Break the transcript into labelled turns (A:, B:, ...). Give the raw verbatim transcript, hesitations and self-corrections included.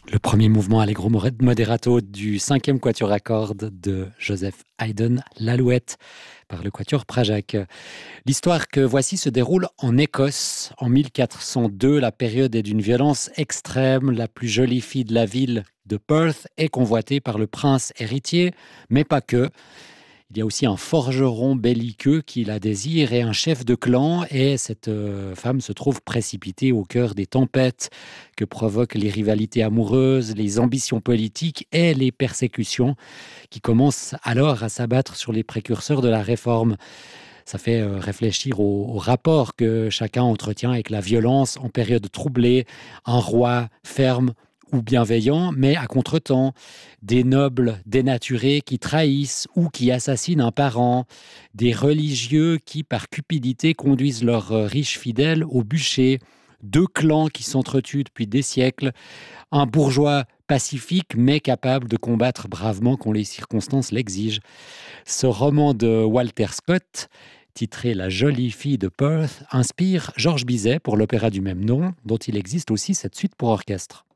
A: Le premier mouvement Allegro moderato du cinquième quatuor à cordes de Joseph Haydn, l'Alouette, par le quatuor Prajac. L'histoire que voici se déroule en Écosse. En mille quatre cent deux, la période est d'une violence extrême. La plus jolie fille de la ville de Perth est convoitée par le prince héritier, mais pas que. Il y a aussi un forgeron belliqueux qui la désire et un chef de clan. Et cette euh, femme se trouve précipitée au cœur des tempêtes que provoquent les rivalités amoureuses, les ambitions politiques et les persécutions qui commencent alors à s'abattre sur les précurseurs de la réforme. Ça fait euh, réfléchir au, au rapport que chacun entretient avec la violence en période troublée. Un roi ferme ou bienveillant, mais à contretemps, des nobles dénaturés qui trahissent ou qui assassinent un parent, des religieux qui, par cupidité, conduisent leurs euh, riches fidèles au bûcher, deux clans qui s'entretuent depuis des siècles, un bourgeois pacifique mais capable de combattre bravement quand les circonstances l'exigent. Ce roman de Walter Scott, titré La jolie fille de Perth, inspire Georges Bizet pour l'opéra du même nom, dont il existe aussi cette suite pour orchestre.